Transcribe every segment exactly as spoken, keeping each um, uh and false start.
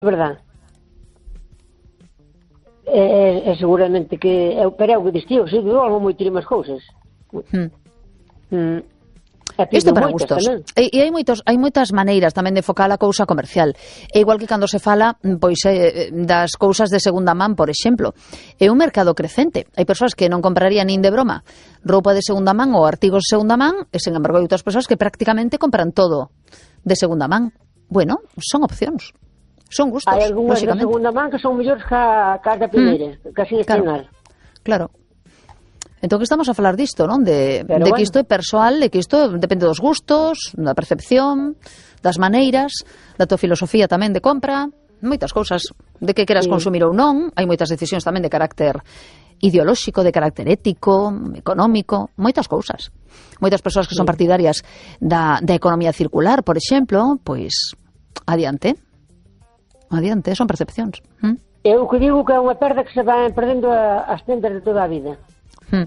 verdad. É, é seguramente que é, pero é o que distío, se do algo moi tiras cousas. Hmm. Mm. Isto para gustos. E, e hai moitos, hai moitas maneiras tamén de focar a cousa comercial. É igual que cando se fala pois eh, das cousas de segunda man, por exemplo. É un mercado crecente. Hai persoas que non comprarían nin de broma roupa de segunda man ou artigos de segunda man, e sen embargo hai outras persoas que prácticamente compran todo de segunda man. Bueno, son opcións. Son gustos, hai algunhas de segunda man que son mellores que a, que a da primeira, mm. que así estrenar. Claro. Claro. Entón que estamos a falar disto, non? De, de bueno. que isto é persoal, de que isto depende dos gustos, da percepción, das maneiras, da tua filosofía tamén de compra, moitas cousas, de que queras sí. consumir ou non. Hai moitas decisións tamén de carácter ideolóxico, de carácter ético, económico, moitas cousas. Moitas persoas que sí. son partidarias da, da economía circular, por exemplo, pois, adiante. Adiante, son percepcións. ¿Mm? Eu que digo que é unha perda que se van perdendo as tendas de toda a vida. Hmm.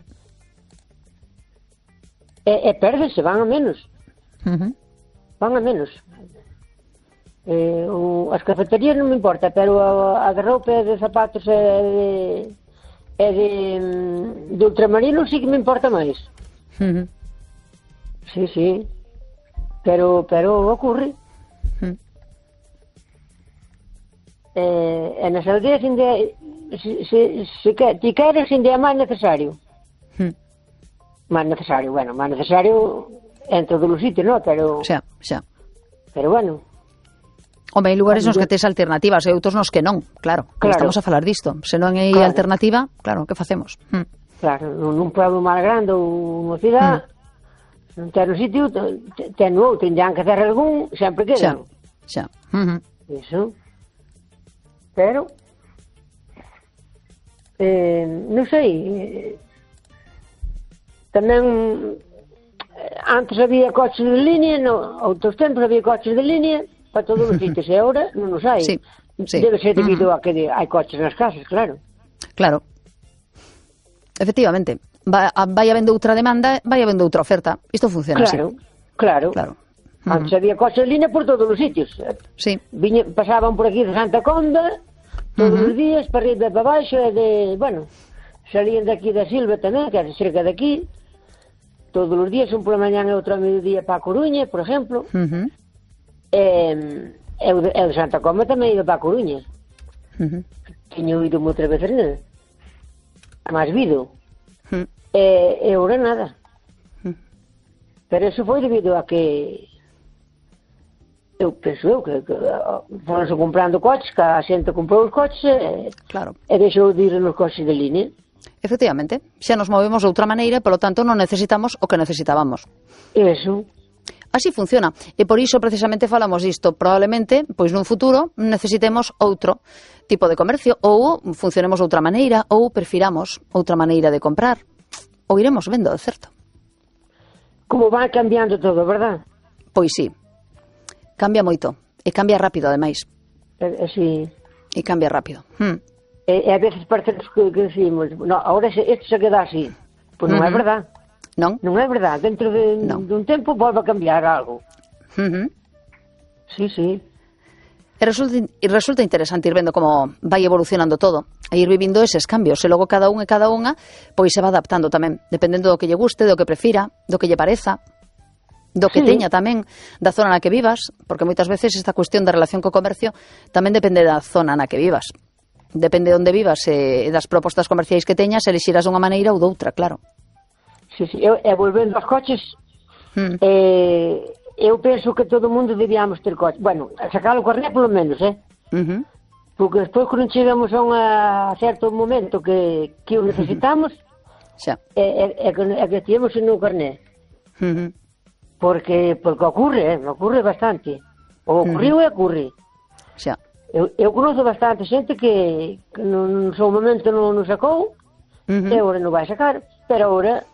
E, e perdense, van a menos. Uh-huh. Van a menos. Eh, o, as cafeterías non me importa, pero a, a de roupa e de zapatos e de, e de, de ultramarino sí que me importa máis. Uh-huh. Sí, sí. Pero, pero ocurre. Uh-huh. Eh, e nas aldeas inde, se, se, se, se ti queres inde é máis necesario. Hmm. Máis necesario, bueno, máis necesario en todos os sitios, non? Pero, xa, xa. Pero bueno. Home, hai lugares nos que tes alternativas e outros nos que non, claro. claro. Estamos a falar disto. Se non hai claro. alternativa, claro, que facemos? Hmm. Claro, nun pueblo máis grande ou unha cidade, hmm. non ten un sitio, ten outro, tendrán que hacer algún, sempre quedan. Xa, xa. Uh-huh. Eso. Pero, eh, non sei, eh, tamén antes había coches de línea, no, outros tempos había coches de línea para todos os sitios, e agora non os hai. Sí, sí. Debe ser debido uh-huh. a que hai coches nas casas, claro. Claro. Efectivamente. Va, vai habendo outra demanda, vai habendo outra oferta. Isto funciona claro, así. Claro, claro. Antes uh-huh. había coches de línea por todos os sitios. Sí. Viña, pasaban por aquí de Santa Conda todos uh-huh. os días, para arriba e para baixo, e de, bueno, salían de aquí da Silva tamén, que é cerca de aquí, todos os días, un por a mañán e outro a mediodía para a Coruña, por exemplo. Uh-huh. E, e, o de, e o de Santa Comba tamén iba para a Coruña. Uh-huh. Tiño ido moitas veces nel. Mas vido. Uh-huh. E, e agora nada. Uh-huh. Pero eso foi debido a que eu penso eu que, que foronse comprando coches, que a xente comprou os coches e, claro. e deixou de ir nos coches de línea. Efectivamente, xa nos movemos de outra maneira, polo tanto non necesitamos o que necesitábamos. Eso. Así funciona, e por iso precisamente falamos disto. Probablemente, pois nun futuro, necesitemos outro tipo de comercio, ou funcionemos de outra maneira, ou prefiramos outra maneira de comprar, ou iremos vendo, de certo. Como vai cambiando todo, verdad? Pois sí, cambia moito, e cambia rápido, ademais. E, sí. E cambia rápido. Hmm. E, e a veces parece que, que decimos, no, ahora isto se queda así. Pois non uh-huh. é verdad. Non? Non é verdad. Dentro de, no. dun tempo volve a cambiar algo. Uh-huh. Sí, sí. E resulta, e resulta interesante ir vendo como vai evolucionando todo, e ir vivindo eses cambios, e logo cada un e cada unha pois se va adaptando tamén, dependendo do que lle guste, do que prefira, do que lle pareza, do que sí. teña tamén, da zona na que vivas, porque moitas veces esta cuestión da relación co comercio tamén depende da zona na que vivas. Depende de onde vivas e das propostas comerciais que teñas, elixirás dunha maneira ou doutra, claro. Sí, sí, eu, e volvendo aos coches, hmm. eh, eu penso que todo o mundo debíamos ter coches. Bueno, sacar o carné polo menos, eh? Uh-huh. Porque despois, quando chegamos a, unha, a certo momento que, que o necesitamos, xa. É, é, é, que, é que tivemos no carné. Uh-huh. Porque, porque ocurre, eh? Ocurre bastante. O ocurriu uh-huh. e ocurre. Xa. Eu, eu conozco bastante xente que, que no, no seu momento non, non sacou, uh-huh. e agora non vai sacar, pero agora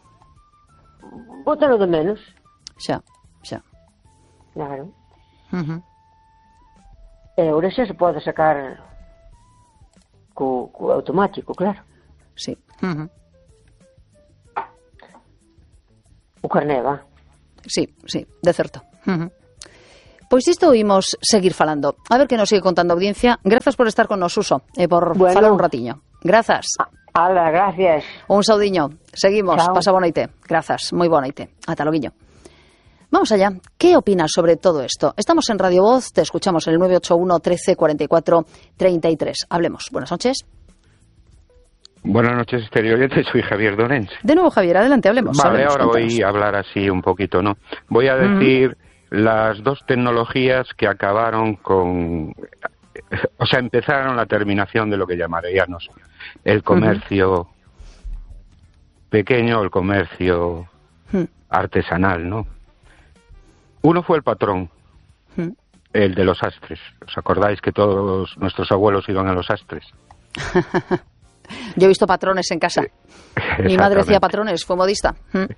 bótalo de menos. Xa, xa. Claro. Uh-huh. E agora xa se pode sacar co, co automático, claro. Sí. Uh-huh. O carné, va. Sí, sí, de certo. Uh-huh. Pois isto oímos seguir falando. A ver que nos sigue contando a audiencia. Grazas por estar con nos, Suso, e por Bueno. falar un ratiño. Grazas. Ala, gracias. Un saudiño. Seguimos. Chao. Pasa boa noite. Grazas. Moi boa noite. Ata loguiño. Vamos allá. ¿Qué opinas sobre todo esto? Estamos en Radio Voz, te escuchamos en el nueve ocho uno, trece, cuarenta y cuatro, treinta y tres. Hablemos. Buenas noches. Buenas noches, exteriores. Soy Javier Donens. De nuevo, Javier, adelante, hablemos. Vale, hablemos, ahora cuéntanos. voy a hablar así un poquito, ¿no? Voy a decir uh-huh. las dos tecnologías que acabaron con... O sea, empezaron la terminación de lo que llamaríamos el comercio uh-huh. pequeño, el comercio uh-huh. artesanal, ¿no? Uno fue el patrón, uh-huh. el de los sastres. ¿Os acordáis que todos nuestros abuelos iban a los sastres? Yo he visto patrones en casa. Mi madre hacía patrones, fue modista.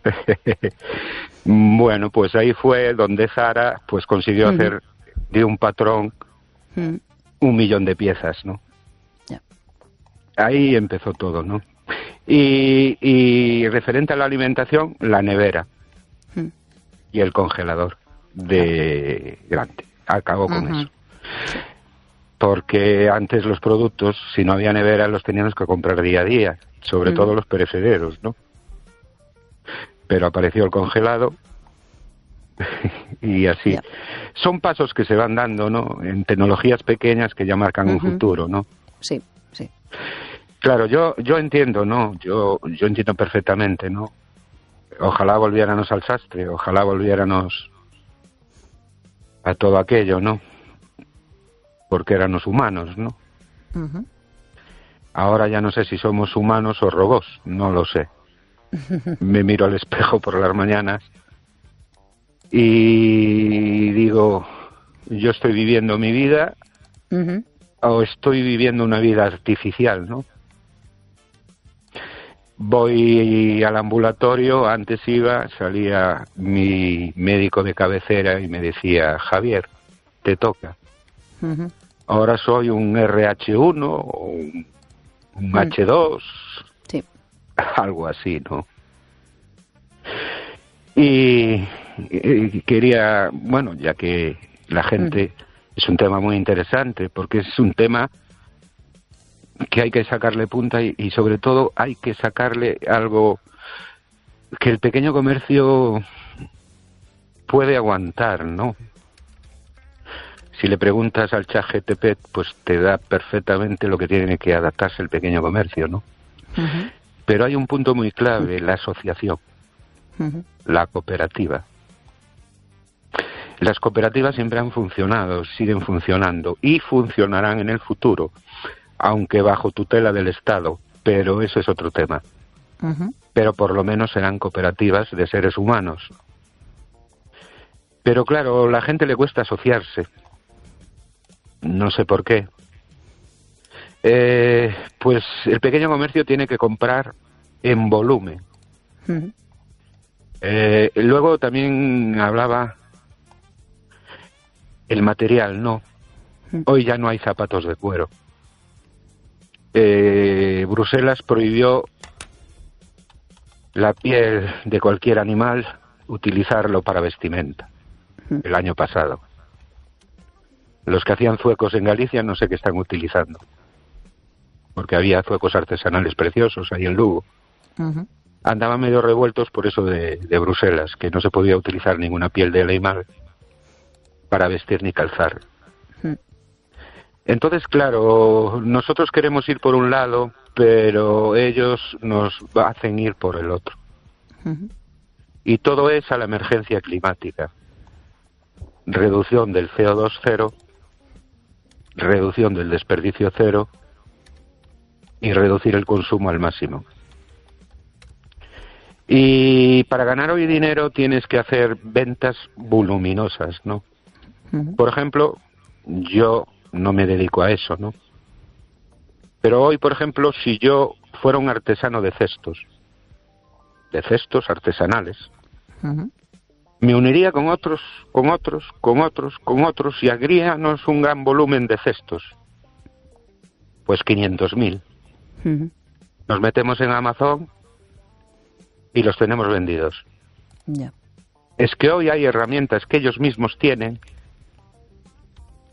Bueno, pues ahí fue donde Zara pues consiguió uh-huh. hacer de un patrón uh-huh. un millón de piezas, ¿no? Yeah. Ahí empezó todo, ¿no? Y, y referente a la alimentación, la nevera uh-huh. y el congelador de grande. Acabó con uh-huh. eso. Porque antes los productos, si no había nevera, los teníamos que comprar día a día, sobre uh-huh. todo los perecederos, ¿no? Pero apareció el congelado y así. Yeah. Son pasos que se van dando, ¿no? En tecnologías pequeñas que ya marcan uh-huh. un futuro, ¿no? Sí, sí. Claro, yo yo entiendo, ¿no? Yo yo entiendo perfectamente, ¿no? Ojalá volviéramos al sastre, ojalá volviéramos a todo aquello, ¿no? Porque éramos humanos, ¿no? Uh-huh. Ahora ya no sé si somos humanos o robots, no lo sé. Me miro al espejo por las mañanas y digo, yo estoy viviendo mi vida uh-huh. o estoy viviendo una vida artificial, ¿no? Voy al ambulatorio, antes iba, salía mi médico de cabecera y me decía, Javier, te toca. Uh-huh. Ahora soy un erre hache uno o un, un uh-huh. hache dos, sí. algo así, ¿no? Y, y quería, bueno, ya que la gente, uh-huh. es un tema muy interesante, porque es un tema que hay que sacarle punta y, y sobre todo hay que sacarle algo que el pequeño comercio puede aguantar, ¿no? Si le preguntas al chat G T P, pues te da perfectamente lo que tiene que adaptarse el pequeño comercio, ¿no? Uh-huh. Pero hay un punto muy clave, la asociación, uh-huh. la cooperativa. Las cooperativas siempre han funcionado, siguen funcionando y funcionarán en el futuro, aunque bajo tutela del Estado, pero eso es otro tema. Uh-huh. Pero por lo menos serán cooperativas de seres humanos. Pero claro, a la gente le cuesta asociarse. No sé por qué. Eh, pues el pequeño comercio tiene que comprar en volumen. Uh-huh. Eh, luego también hablaba el material, no. Uh-huh. Hoy ya no hay zapatos de cuero. Eh, Bruselas prohibió la piel de cualquier animal utilizarlo para vestimenta uh-huh. el año pasado. Los que hacían zuecos en Galicia no sé qué están utilizando, porque había zuecos artesanales preciosos ahí en Lugo. Uh-huh. Andaban medio revueltos por eso de, de Bruselas, que no se podía utilizar ninguna piel de animal para vestir ni calzar. Uh-huh. Entonces, claro, nosotros queremos ir por un lado, pero ellos nos hacen ir por el otro. Uh-huh. Y todo es a la emergencia climática. Reducción del C O dos cero, reducción del desperdicio cero y reducir el consumo al máximo. Y para ganar hoy dinero tienes que hacer ventas voluminosas, ¿no? Uh-huh. Por ejemplo, yo no me dedico a eso, ¿no? Pero hoy, por ejemplo, si yo fuera un artesano de cestos, de cestos artesanales, uh-huh. me uniría con otros, con otros, con otros, con otros y haríamos un gran volumen de cestos. Pues quinientos mil. Uh-huh. Nos metemos en Amazon y los tenemos vendidos. Yeah. Es que hoy hay herramientas que ellos mismos tienen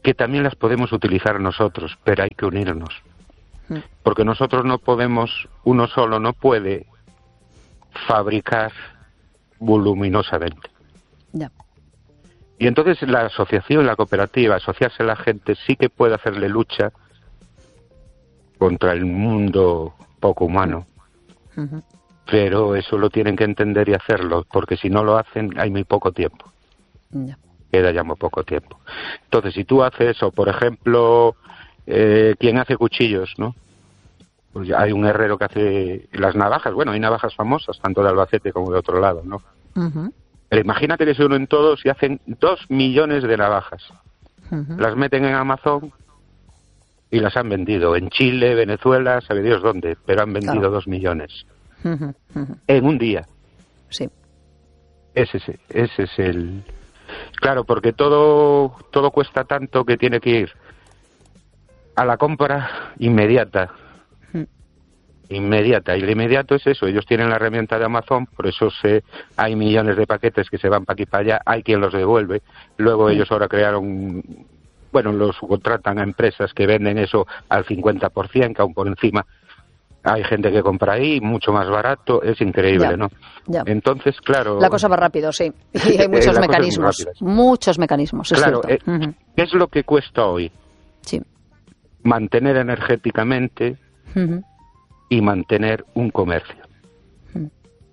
que también las podemos utilizar nosotros, pero hay que unirnos. Porque nosotros no podemos, uno solo no puede fabricar voluminosamente. Ya. Y entonces la asociación, la cooperativa, asociarse a la gente sí que puede hacerle lucha contra el mundo poco humano. Uh-huh. Pero eso lo tienen que entender y hacerlo, porque si no lo hacen hay muy poco tiempo. Ya. Queda ya muy poco tiempo. Entonces, si tú haces eso, por ejemplo, eh, quien hace cuchillos, ¿no? Pues hay un herrero que hace las navajas. Bueno, hay navajas famosas, tanto de Albacete como de otro lado, ¿no? Uh-huh. Pero imagínate que se unen todos y hacen dos millones de navajas. Uh-huh. Las meten en Amazon y las han vendido. En Chile, Venezuela, sabe Dios dónde, pero han vendido claro. dos millones. Uh-huh. Uh-huh. En un día. Sí. Ese es, ese es el... Claro, porque todo, todo cuesta tanto que tiene que ir a la compra inmediata. Inmediata. Y lo inmediato es eso. Ellos tienen la herramienta de Amazon, por eso se, hay millones de paquetes que se van para aquí y para allá. Hay quien los devuelve. Luego ellos ahora crearon... Bueno, los subcontratan a empresas que venden eso al cincuenta por ciento, que aún por encima hay gente que compra ahí, mucho más barato, es increíble, ya, ¿no? Ya. Entonces, claro... La cosa va rápido, sí. Y hay muchos mecanismos, muchos mecanismos, es claro, cierto. Eh, uh-huh. ¿Qué es lo que cuesta hoy? Sí. Mantener energéticamente uh-huh. y mantener un comercio. Uh-huh.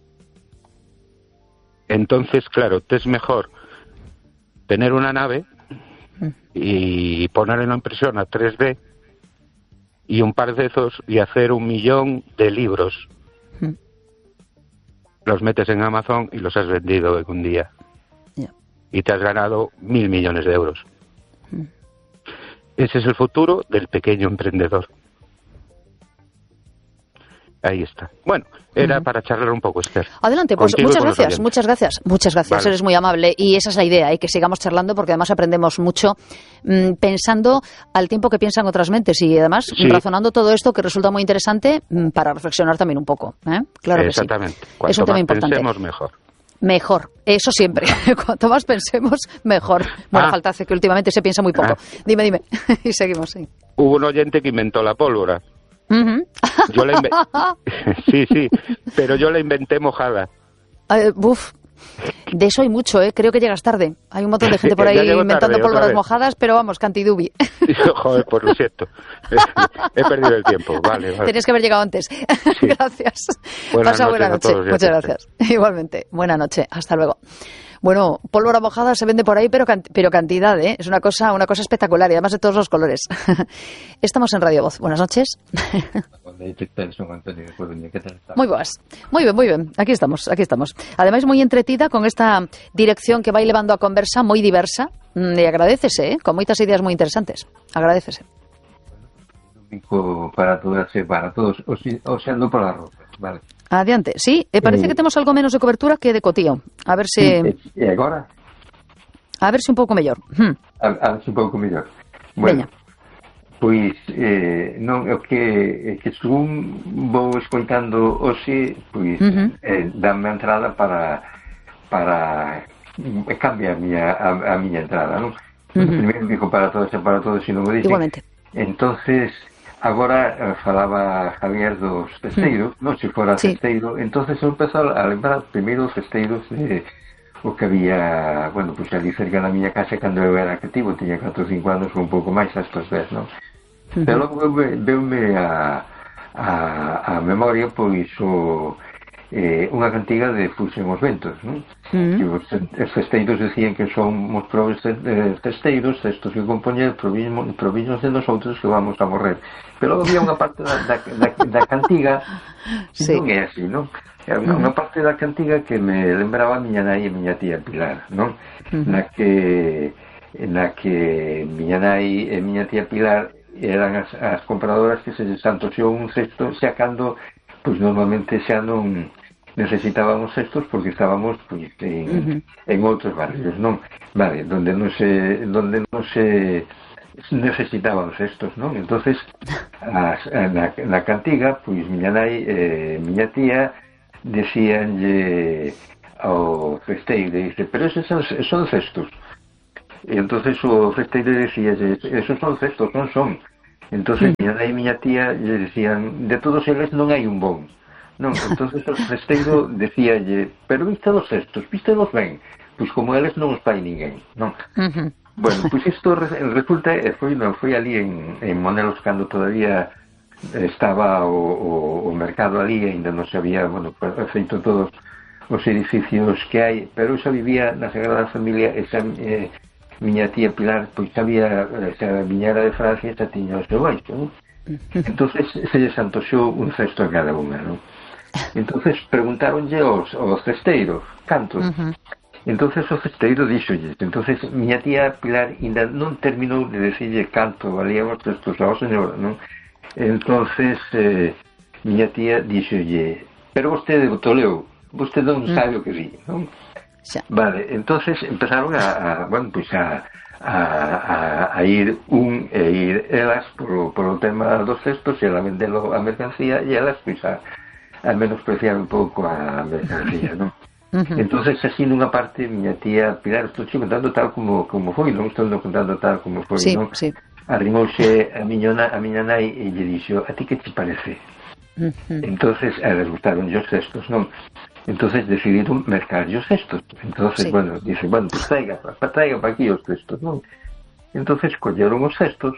Entonces, claro, te es mejor tener una nave uh-huh. y poner en la impresora tres D y un par de esos y hacer un millón de libros. Hmm. Los metes en Amazon y los has vendido en un día. Yeah. Y te has ganado mil millones de euros. Hmm. Ese es el futuro del pequeño emprendedor. Ahí está. Bueno, era uh-huh. para charlar un poco, Esther. Adelante, pues muchas gracias, muchas gracias, muchas gracias, vale. Eres muy amable y esa es la idea, ¿eh? Que sigamos charlando porque además aprendemos mucho mmm, pensando al tiempo que piensan otras mentes y además sí. razonando todo esto que resulta muy interesante mmm, para reflexionar también un poco, ¿eh? Claro que exactamente. Sí. Cuanto es un tema más importante. Pensemos, mejor. Mejor, eso siempre. Cuanto más pensemos, mejor. Bueno, ah. falta hace que últimamente se piensa muy poco. Ah. Dime, dime. Y seguimos, sí. Hubo un oyente que inventó la pólvora. Uh-huh. Yo la inve... sí, sí, pero yo la inventé mojada. Uh, uf, de eso hay mucho, ¿eh? Creo que llegas tarde. Hay un montón de gente por ahí inventando tarde, pólvoras mojadas, pero vamos, cantidubi. Joder, pues lo siento. He perdido el tiempo, vale, vale. Tenías que haber llegado antes. Sí. Gracias. Buenas Pasa buena noche. Todos, muchas gracias. Igualmente. Buena noche. Hasta luego. Bueno, pólvora mojada se vende por ahí, pero, can- pero cantidad, ¿eh? Es una cosa, una cosa espectacular y además de todos los colores. Estamos en Radio Voz. Buenas noches. Muy buenas. Muy bien, muy bien. Aquí estamos, aquí estamos. Además, muy entretida con esta dirección que va levando a conversa, muy diversa. Y agradécese, ¿eh? Con moitas ideas moi interesantes. Agradécese. Para todos, para todos, o sea, no para las rocas, vale. Adiante, sí, eh, parece eh, que temos algo menos de cobertura que de cotío. A ver se... Sí, e agora? A ver se un pouco mellor. Hmm. A, a ver se un pouco mellor. Bueno, Veña. Pois, eh, non, é que, é que según vou escoitando hoxe, pois, uh-huh. eh, dame a entrada para, para, cambia a miña, a, a miña entrada, non? Uh-huh. Primeiro digo para todos e para todos, se non o dixe. Igualmente. Entonces, agora eh, falaba Javier dos cesteiros, mm. non se fora sí. cesteiro, entonces eu empezo a lembrar primeiro os cesteiros de o que había, bueno, pues ali cerca da miña casa cando eu era cativo, tiña catro ou cinco anos ou un pouco máis estos dez, non? Mm-hmm. Pero logo veume a, a, a memoria, pois, o, eh, unha cantiga de Fuxen os ventos, non? Mm-hmm. Que os, os cesteiros decían que son os probes cesteiros, estos que compoñen proviños de nosotros que vamos a morrer. Pero logo había unha parte da, da, da, da cantiga sí. non é así, non? Había unha parte da cantiga que me lembraba a miña nai e miña tía Pilar, non? Uh-huh. Na que na que miña nai e miña tía Pilar eran as, as compradoras que se santoxou un cesto xa cando, pois normalmente xa non necesitábamos cestos porque estábamos pois, en, uh-huh. en outros barrios, non? Vale, donde non se donde non se necesitaban cestos, non? Entonces as, na, na cantiga, pois miña nai e eh, miña tía decíanlle ao cesteiro, dice, pero esos son, son cestos. E entonces o festeiro decía, esos son cestos, non son. Entonces miña nai e miña tía lle decían, de todos eles non hai un bon. Non, entonces o festeiro decíalle, pero viste os cestos, viste los ben. Pois como eles non os pai ninguén, non? Uh-huh. Bueno, pois isto resulta, foi, non, foi ali en, en Monelos cando todavía estaba o, o, o mercado ali, ainda non se había, bueno, feito todos os edificios que hai, pero xa vivía na Sagrada Familia, esa eh, miña tía Pilar, pois sabía, xa viñera de Francia, xa tiña o seu baixo, non? Entonces se lles antoxou un cesto a cada unha, non? Entonces preguntaronlle aos, aos cesteiros, cantos? Uh-huh. Entonces o cesteiro díxolle, entonces miña tía Pilar ainda non terminou de decirlle canto valían os cestos ao señor, non? Entonces eh, miña tía díxolle, pero vostede o toleu, vostede non sabe o que di, non? Xa. Vale, entonces empezaron a, a bueno, pois a, a, a, a ir un e ir elas polo, polo tema dos cestos e a vendelo a mercancía e elas pois a, a menospreciar un pouco a mercancía, non? Uh-huh. Entonces así nunha parte miña tía Pilar, estou contando tal como, como foi, non estou contando tal como foi, sí, non? Sí. Arrimouse a miña, a miña nai e lle dixo, a ti que te parece? Uh-huh. Entonces a les gustaron os cestos, non? Entonces decidiron mercar os cestos. Entonces, sí. bueno, dice, bueno, pues traiga, pa, traiga para aquí os cestos, non? Entonces colleron os cestos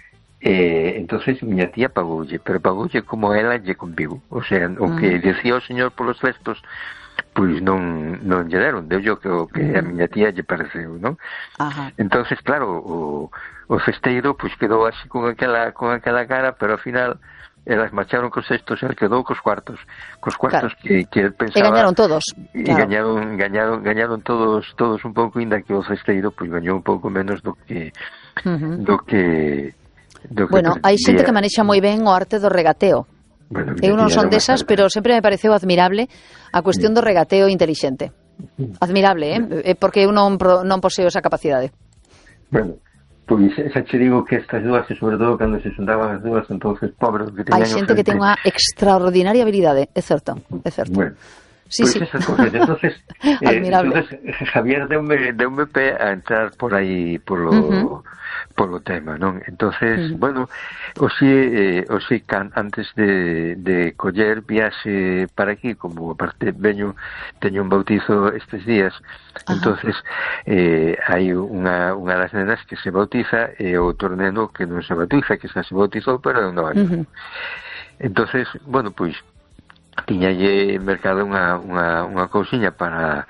e entonces miña tía pagoulle, pero pagoulle como ela lle convivo. O sea, o uh-huh. que decía o señor polos cestos, pois non non lle deron, deu yo que o que a miña tía lle pareceu, non? Ajá. Entonces, claro, o, o cesteiro pois quedou así con aquela con aquela cara, pero ao final elas marcharon cos cestos e el quedou cos cuartos, cos cuartos claro. que, que pensaba. E gañaron todos. E claro. gañaron, gañaron, gañaron todos todos un pouco, inda que o cesteiro pois gañou un pouco menos do que uh-huh. do que do que bueno, hai xente que manexa moi ben o arte do regateo. Bueno, eu non son desas, pero sempre me pareceu admirable a cuestión do regateo intelixente. Admirable, eh? Porque eu non, non poseo esa capacidade. Bueno, pois xa che digo que estas dúas, e sobre todo cando se xuntaban as dúas, entonces pobres que teñan... Hai xente que ten unha extraordinaria habilidade, é certo, é certo. Bueno, sí, pues sí. Esas cosas. Entonces, eh, entonces Javier deume, deume pé a entrar por aí polo... Uh-huh. polo tema, non? Entonces, uh-huh. bueno, oxe, eh, oxe can, antes de, de coller viaxe para aquí, como aparte veño, teño un bautizo estes días, uh-huh. entonces eh, hai unha, unha das nenas que se bautiza e outro neno que non se bautiza, que xa se bautizou, pero non vai. Uh-huh. Entonces, bueno, pois tiñalle mercado unha, unha, unha cousiña para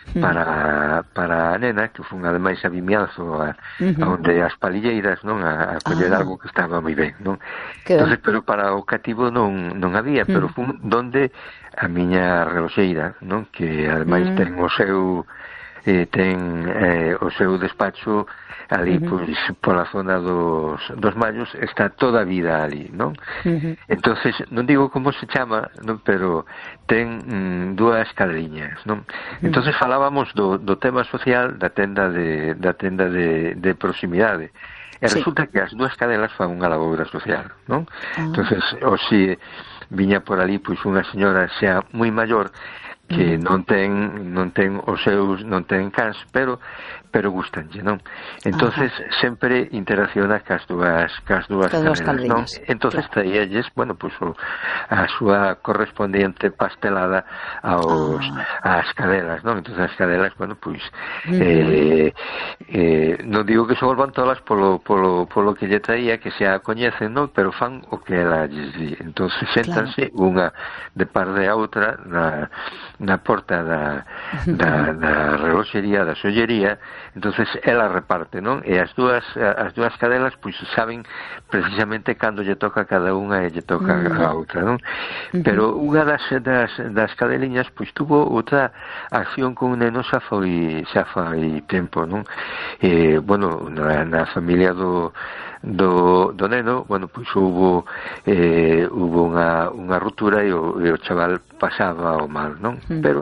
para para a nena, que foi ademais a Vimianzo a, uh-huh. onde as palilleiras, non, a, a coller ah. algo que estaba moi ben, non? Entonces, pero para o cativo non non había, uh-huh. pero foi donde a miña reloxeira, non, que ademais uh-huh. ten o seu eh, ten eh, o seu despacho ali, uh-huh. pois, pola zona dos, dos Mallos, está toda a vida ali, non? Uh-huh. Entonces, non digo como se chama, non, pero ten mm, dúas cadeliñas, non? Uh-huh. Entonces falábamos do, do tema social da tenda de, da tenda de, de proximidade. E sí. Resulta que as dúas cadelas fan unha laboura social, non? Uh-huh. Entonces, o si viña por ali, pois, unha señora xa moi maior, que non ten non ten os seus non ten cans, pero pero gustanlle, non? Entonces ajá. Sempre interacciona cas dúas cas dúas cadelas, non? Entonces claro. Traíalles, bueno, pois pues, a súa correspondiente pastelada aos ah. ás cadelas, non? Entonces as cadelas, bueno, pois pues, uh-huh. eh, eh, non digo que se volvan todas polo polo polo que lle traía, que xa coñecen, non? Pero fan o que ela lles di. Entonces séntanse claro. Unha de par de a outra na na porta da, da, da reloxería, da sollería, entonces ela reparte, non? E as dúas as dúas cadelas pois saben precisamente cando lle toca a cada unha e lle toca uh-huh. a outra, non? Uh-huh. Pero unha das, das, das cadeliñas pois tuvo outra acción con un neno xa foi xa foi tempo, non? Eh, bueno, na, na familia do do, do neno, bueno, pois hubo eh, hubo unha, unha ruptura e o, e o chaval pasaba o mal, non? Mm. Pero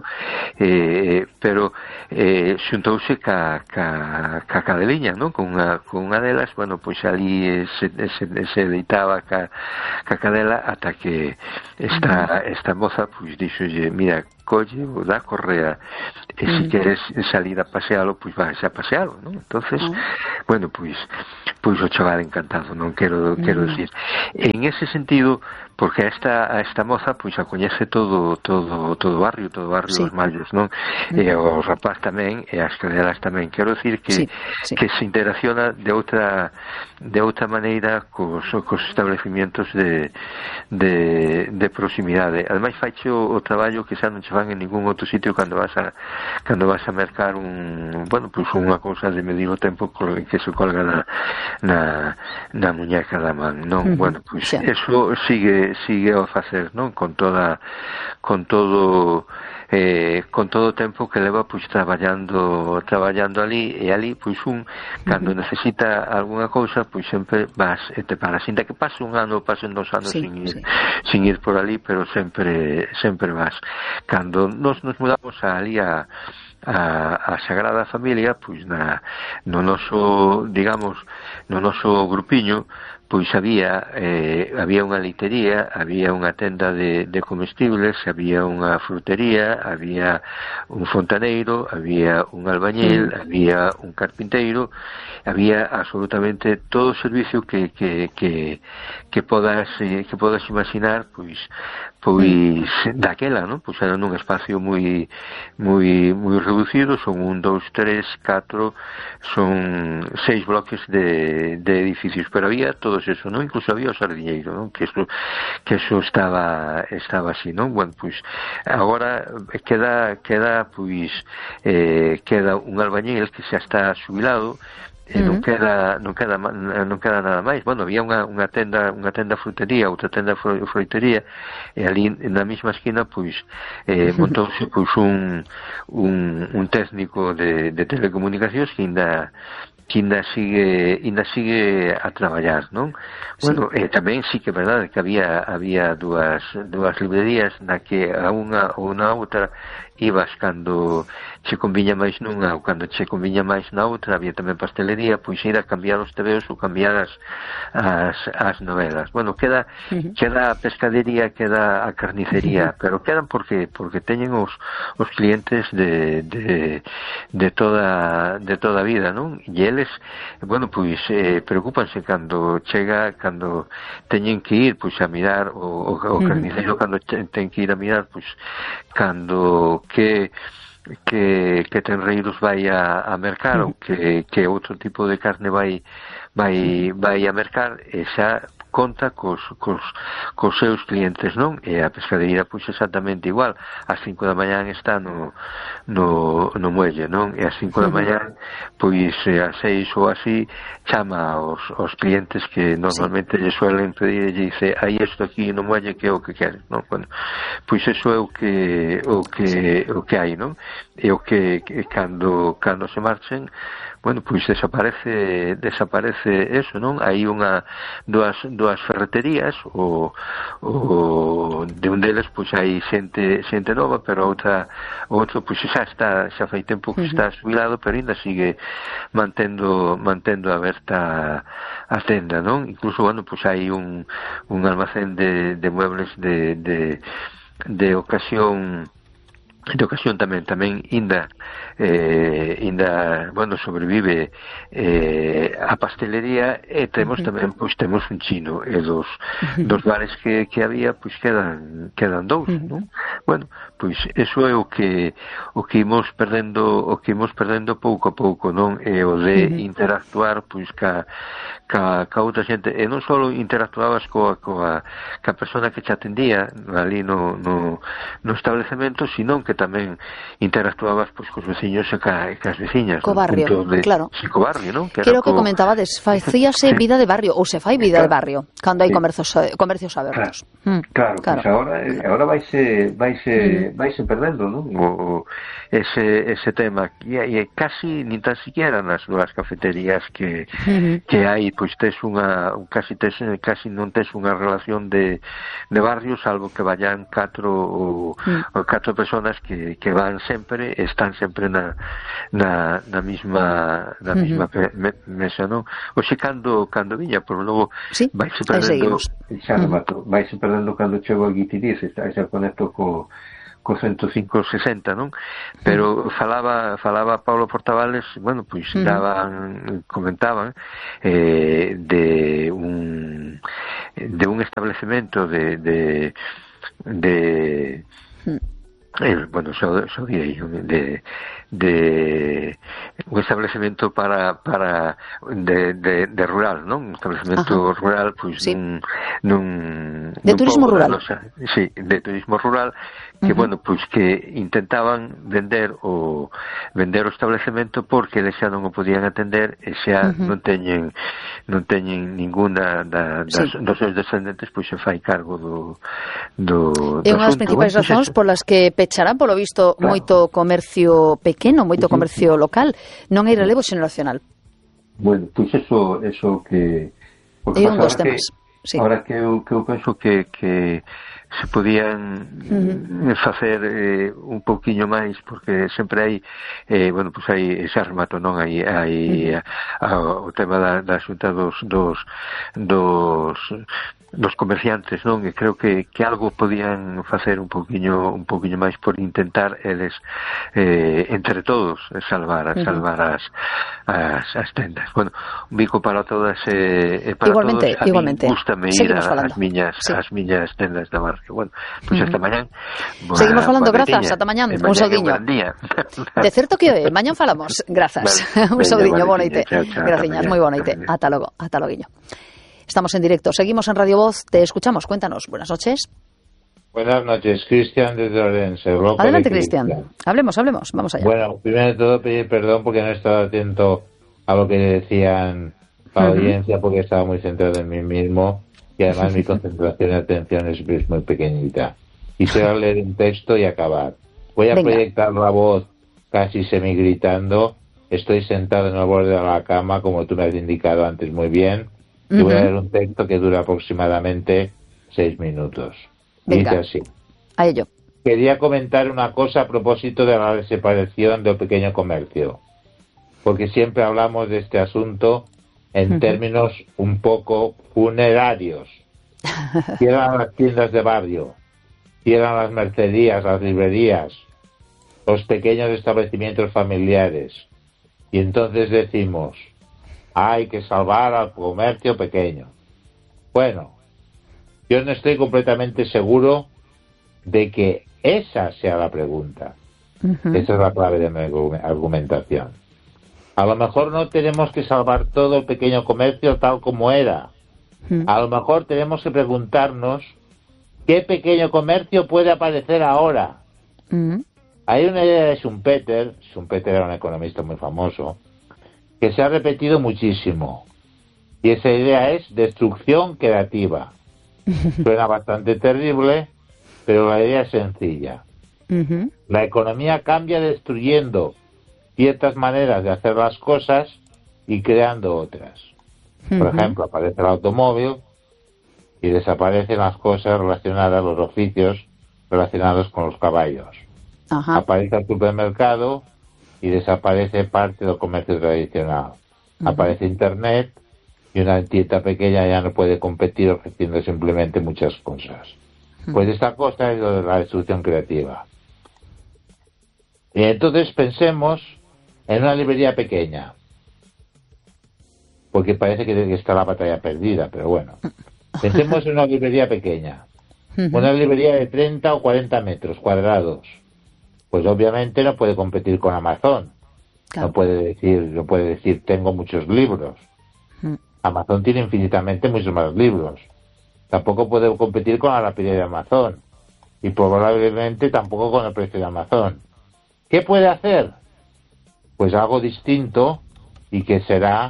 eh, pero eh, xuntouse ca, ca, ca cadeliña, non? Con unha, con unha delas, bueno, pois ali se, se, se deitaba ca, ca cadela ata que esta, esta moza pois dixolle, mira, colle o da correa e se queres salir a pasealo, pois vas a pasealo, non? Entonces, bueno, pois pois o chaval encantado, non quero quero decir. En ese sentido, porque esta a esta moza pois a coñece todo todo todo o barrio, todo o barrio dos Mallos, non? E os rapaz tamén e as cadelas tamén. Quero decir que que se interacciona de outra de outra maneira cos cos establecimientos de de de proximidade. Ademais faiche o, o traballo que xa non che fan en ningún outro sitio cando vas a cando vas a mercar un, bueno, pois unha cousa de medir o tempo que se colga na na, na muñeca da man, non? Uh-huh. Bueno, pois sí. Eso sigue sigue a facer, non? Con toda con todo eh, con todo o tempo que leva pois traballando traballando ali e ali pois un cando uh-huh. necesita algunha cousa pois sempre vas e te paras, sinta que pase un ano, pasen dos anos sí, sin ir sí. sin ir por ali, pero sempre sempre vas. Cando nos nos mudamos ali a a, a Sagrada Familia, pois na no noso, digamos, no noso grupiño, pois había eh, había unha leitería, había unha tenda de, de comestibles, había unha frutería, había un fontaneiro, había un albañil, mm. había un carpinteiro, había absolutamente todo o servicio que que que que podas eh, que podas imaginar, pois pois daquela, non? Pois era nun espacio moi moi moi reducido, son un, dous, tres, catro, son seis bloques de, de edificios, pero había todos eso, non? Incluso había o sardiñeiro, non? Que eso que eso estaba estaba así, non? Bueno, pois agora queda queda pois eh, queda un albañil que xa está xubilado. E non queda non queda non queda nada máis. Bueno, había unha unha tenda, unha tenda frutería, outra tenda froitería, e ali na mesma esquina pois eh montouse pois un un un técnico de de telecomunicacións que ainda que ainda sigue ainda sigue a traballar, non? Bueno, sí. eh, tamén sí que é verdade que había había dúas dúas librerías na que a unha ou na outra ibas cando che conviña máis nunha ou cando che conviña máis na outra. Había tamén pastelería, pois ir a cambiar os tebeos ou cambiar as, as, as novelas. Bueno, queda uh-huh. queda a pescadería, queda a carnicería, uh-huh. pero quedan porque porque teñen os, os clientes de, de, de toda de toda a vida, non? E eles, bueno, pois eh, preocupanse cando chega, cando teñen que ir pois a mirar o, o, o carniceiro, uh-huh. cando ten que ir a mirar pois cando que que que tenreiros vai a, a mercar ou que, que outro tipo de carne vai vai vai a mercar, e xa conta cos, cos, cos seus clientes, non? E a pescadería pois exactamente igual. Ás cinco da mañán está no no, no muelle, non? E ás cinco da mañán pois ás seis ou así chama aos, aos clientes que normalmente lle suelen pedir e lle dice: hai isto aquí no muelle, que é o que queres, non? Bueno, pois eso é o que o que o que hai, non? E o que, que cando cando se marchen, bueno, pois desaparece desaparece eso, non? Hai unha dúas dúas ferreterías, o, o de un deles pois hai xente xente nova, pero outra outro pois xa está, xa fai tempo que está xubilado, pero ainda sigue mantendo mantendo aberta a tenda, non? Incluso, bueno, pois hai un un almacén de de muebles de de de ocasión de ocasión tamén, tamén inda eh, inda, bueno, sobrevive eh, a pastelería, e temos tamén, pois temos un chino, e dos, dos bares que, que había, pois quedan quedan dous, non? Bueno, pois eso é o que o que imos perdendo, o que imos perdendo pouco a pouco, non? E o de interactuar pois ca ca, ca outra xente, e non só interactuabas coa, coa ca persona que te atendía ali no, no, no establecemento, sino que tamén interactuabas pois cos veciños e ca, cas veciñas, co barrio, de, claro. Si, co barrio, non? Que Creo co... que comentabades, facíase vida de barrio, ou se fai vida claro. de barrio cando hai sí. comercios comercios abertos. Claro, mm, claro, claro. Pues agora agora vaise vaise mm. vaise perdendo, non? O, ese ese tema, e, e casi nin tan siquiera nas dúas cafeterías que mm-hmm. que hai, pois tes unha casi tes casi non tes unha relación de de barrio, salvo que vayan catro ou, mm. ou catro personas que que van sempre, están sempre na na na mesma na mesma mm-hmm. me, mesa, non? Oxe, cando cando viña, por logo sí, vaise perdendo, xa remato, mm-hmm. vaise perdendo cando chego aquí ti dices, xa conecto co co ciento cinco sesenta, non? Pero falaba falaba Paulo Portavales, bueno, pois daban, comentaban eh, de un de un establecemento de de de eh, bueno, xo, xo direi de de un establecemento para para de, de, de rural, non? Un establecemento Ajá. rural, pois sí. nun, nun de nun turismo rural. Losa, sí, de turismo rural que uh-huh. bueno, pois que intentaban vender o vender o establecemento porque eles xa non o podían atender e xa uh-huh. non teñen non teñen ninguna da, das, sí. dos seus descendentes, pois se fai cargo do do, do é unha das principais bueno, razóns pues polas que pecharán, polo visto, claro. moito comercio pequeno, moito comercio local, non hai relevo xeneracional. Bueno, pois eso eso que é un dos temas. Sí. Ahora que eu, que eu penso que, que se podían uh-huh. facer eh, un pouquiño máis, porque sempre hai eh, bueno, pues hai ese remato, non? Hai, hai uh-huh. a, a, o tema da, da xunta dos dos dos dos comerciantes, non? E creo que, que algo podían facer un pouquiño un pouquiño máis por intentar eles eh, entre todos salvar salvar uh-huh. as, as as tendas. Bueno, un bico para todas e eh, para igualmente, todos. A igualmente. Gústame ir ás miñas sí. as miñas tendas de barrio. Bueno, pois pues uh-huh. hasta mañán. Seguimos falando, grazas, ata mañán. Un saudiño. De certo que eh, mañán falamos. Grazas. Vale. Un saudiño, vale, boa noite. Graciñas, moi boa noite. Ata logo, ata loguiño. Estamos en directo, seguimos en Radio Voz, te escuchamos, cuéntanos. Buenas noches. Buenas noches, Cristian desde Orense. Adelante, Cristian. Hablemos, hablemos, vamos allá. Bueno, primero de todo pedir perdón porque no he estado atento a lo que decían la uh-huh. audiencia, porque estaba muy centrado en mí mismo y además mi concentración y atención es, es muy pequeñita. Quisiera leer un texto y acabar. Voy a Venga. proyectar la voz casi semigritando. Estoy sentado en el borde de la cama, como tú me has indicado antes muy bien. Y voy a leer un texto que dura aproximadamente seis minutos. Venga, dice así. A ello. Quería comentar una cosa a propósito de la desaparición del pequeño comercio. Porque siempre hablamos de este asunto en uh-huh. términos un poco funerarios. Cierran las tiendas de barrio, cierran las mercerías, las librerías, los pequeños establecimientos familiares. Y entonces decimos... hay que salvar al comercio pequeño. Bueno, yo no estoy completamente seguro de que esa sea la pregunta. Uh-huh. Esa es la clave de mi argumentación. A lo mejor no tenemos que salvar todo el pequeño comercio tal como era. Uh-huh. A lo mejor tenemos que preguntarnos qué pequeño comercio puede aparecer ahora. Uh-huh. Hay una idea de Schumpeter. Schumpeter era un economista muy famoso, que se ha repetido muchísimo. Y esa idea es destrucción creativa. Suena bastante terrible, pero la idea es sencilla. Uh-huh. La economía cambia destruyendo ciertas maneras de hacer las cosas y creando otras. Uh-huh. Por ejemplo, aparece el automóvil y desaparecen las cosas relacionadas, los oficios relacionados con los caballos. Uh-huh. Aparece el supermercado y desaparece parte del comercio tradicional. Uh-huh. Aparece Internet y una tienda pequeña ya no puede competir ofreciendo simplemente muchas cosas. Uh-huh. Pues esta cosa es lo de la destrucción creativa. Y entonces pensemos en una librería pequeña, porque parece que está la batalla perdida, pero bueno. Pensemos en una librería pequeña. Uh-huh. Una librería de treinta o cuarenta metros cuadrados. Pues obviamente no puede competir con Amazon. Claro. No puede decir, no puede decir tengo muchos libros. Mm. Amazon tiene infinitamente muchos más libros. Tampoco puede competir con la rapidez de Amazon. Y probablemente tampoco con el precio de Amazon. ¿Qué puede hacer? Pues algo distinto y que será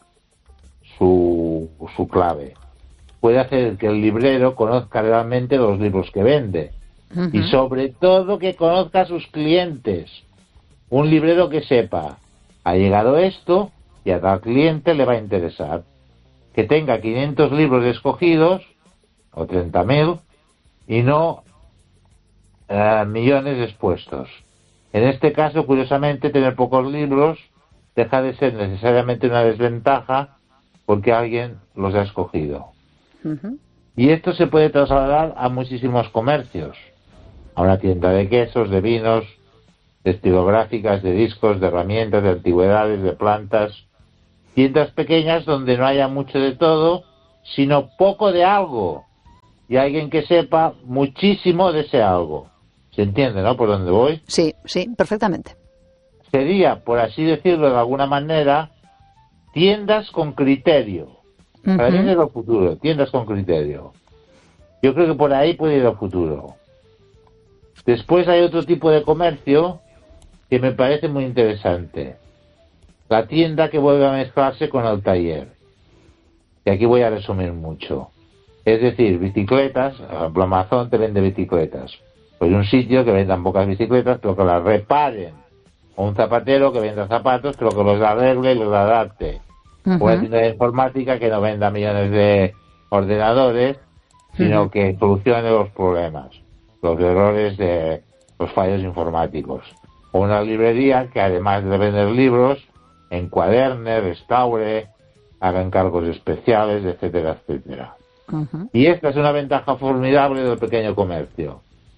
su, su clave. Puede hacer que el librero conozca realmente los libros que vende. Uh-huh. Y sobre todo que conozca a sus clientes. Un librero que sepa, ha llegado esto y a tal cliente le va a interesar. Que tenga quinientos libros escogidos, o treinta mil, y no uh, millones expuestos. En este caso, curiosamente, tener pocos libros deja de ser necesariamente una desventaja porque alguien los ha escogido. Uh-huh. Y esto se puede trasladar a muchísimos comercios. a una tienda de quesos, de vinos, de estilográficas, de discos, de herramientas, de antigüedades, de plantas. Tiendas pequeñas donde no haya mucho de todo, sino poco de algo. Y alguien que sepa muchísimo de ese algo. ¿Se entiende, no? ¿Por dónde voy? Sí, sí, perfectamente. Sería, por así decirlo de alguna manera, tiendas con criterio. Uh-huh. Para mí es el futuro, tiendas con criterio. Yo creo que por ahí puede ir el futuro. Después hay otro tipo de comercio que me parece muy interesante. La tienda que vuelve a mezclarse con el taller. Y aquí voy a resumir mucho. Es decir, bicicletas, Amazon te vende bicicletas. Pues un sitio que vendan pocas bicicletas, pero que las reparen. O un zapatero que venda zapatos, pero que los arregle y los adapte. Uh-huh. O una tienda de informática que no venda millones de ordenadores, sino uh-huh. que solucione los problemas, los errores de los fallos informáticos. O una librería que además de vender libros, encuaderne, restaure, haga encargos especiales, etcétera, etcétera. Uh-huh. Y esta es una ventaja formidable del pequeño comercio.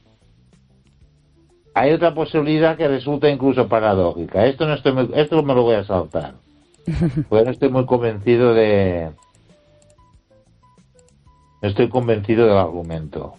Hay otra posibilidad que resulta incluso paradójica. Esto no estoy muy, esto me lo voy a saltar. Porque no estoy muy convencido de... No estoy convencido del argumento.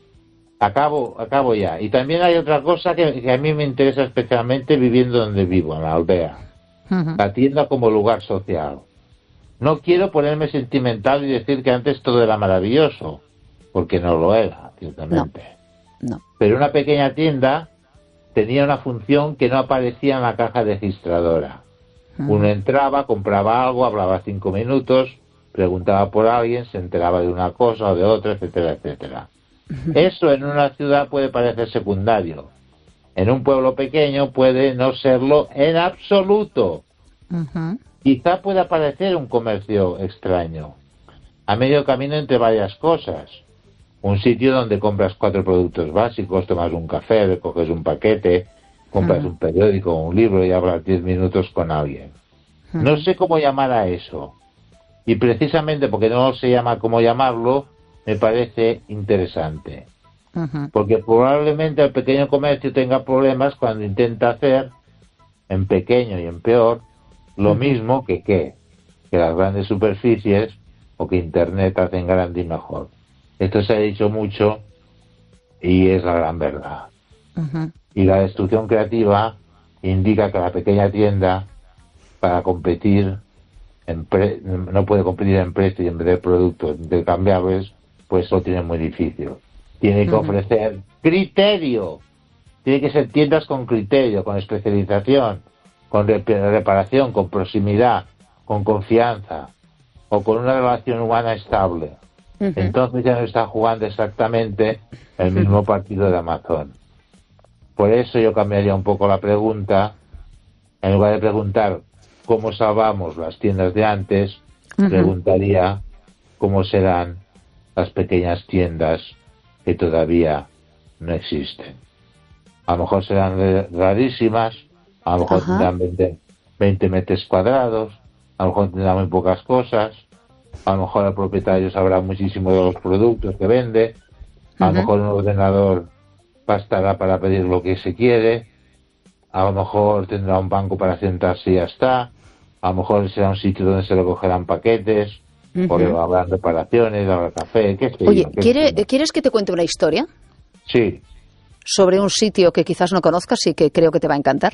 Acabo, acabo ya. Y también hay otra cosa que, que a mí me interesa especialmente viviendo donde vivo, en la aldea. Uh-huh. La tienda como lugar social. No quiero ponerme sentimental y decir que antes todo era maravilloso, porque no lo era, ciertamente. No, no. Pero una pequeña tienda tenía una función que no aparecía en la caja registradora. Uh-huh. Uno entraba, compraba algo, hablaba cinco minutos, preguntaba por alguien, se enteraba de una cosa o de otra, etcétera, etcétera. Uh-huh. Eso en una ciudad puede parecer secundario. En un pueblo pequeño puede no serlo en absoluto. Uh-huh. Quizá pueda parecer un comercio extraño, a medio camino entre varias cosas. Un sitio donde compras cuatro productos básicos, tomas un café, recoges un paquete, compras uh-huh. un periódico o un libro y hablas diez minutos con alguien. Uh-huh. No sé cómo llamar a eso. Y precisamente porque no se llama cómo llamarlo, me parece interesante. Uh-huh. Porque probablemente el pequeño comercio tenga problemas cuando intenta hacer, en pequeño y en peor, lo uh-huh. mismo que qué, que las grandes superficies o que Internet hacen grande y mejor. Esto se ha dicho mucho y es la gran verdad. Uh-huh. Y la destrucción creativa indica que la pequeña tienda, para competir, en pre- no puede competir en precio y en vender productos intercambiables, pues lo tiene muy difícil. Tiene que uh-huh. ofrecer criterio. Tiene que ser tiendas con criterio, con especialización, con reparación, con proximidad, con confianza o con una relación humana estable. Uh-huh. Entonces ya no está jugando exactamente el mismo partido de Amazon. Por eso yo cambiaría un poco la pregunta. En lugar de preguntar cómo salvamos las tiendas de antes, uh-huh. preguntaría cómo serán las pequeñas tiendas que todavía no existen. A lo mejor serán rarísimas, a lo mejor uh-huh. tendrán veinte, veinte metros cuadrados, a lo mejor tendrán muy pocas cosas, a lo mejor el propietario sabrá muchísimo de los productos que vende, a lo uh-huh. mejor un ordenador bastará para pedir lo que se quiere, a lo mejor tendrá un banco para sentarse y ya está, a lo mejor será un sitio donde se recogerán paquetes, uh-huh. porque habrán reparaciones, habrá café, qué sé Oye, yo, qué ¿quiere, sé yo. ¿quieres que te cuente una historia? Sí. Sobre un sitio que quizás no conozcas y que creo que te va a encantar.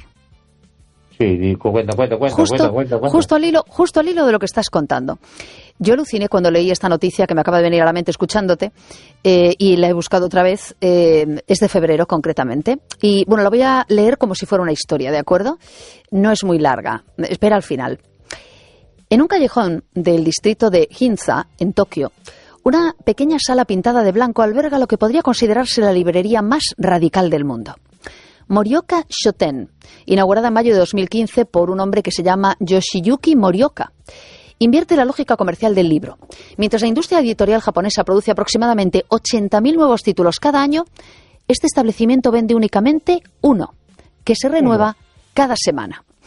Sí, cuenta, cuenta, cuenta, justo, cuenta, cuenta, cuenta. Justo al hilo, justo al hilo de lo que estás contando. Yo aluciné cuando leí esta noticia que me acaba de venir a la mente escuchándote eh, y la he buscado otra vez. Eh, es de febrero, concretamente. Y bueno, la voy a leer como si fuera una historia, ¿de acuerdo? No es muy larga. Espera al final. En un callejón del distrito de Ginza, en Tokio, una pequeña sala pintada de blanco alberga lo que podría considerarse la librería más radical del mundo. Morioka Shoten, inaugurada en mayo de dos mil quince por un hombre que se llama Yoshiyuki Morioka. Invierte la lógica comercial del libro. Mientras la industria editorial japonesa produce aproximadamente ochenta mil nuevos títulos cada año, este establecimiento vende únicamente uno, que se renueva cada semana.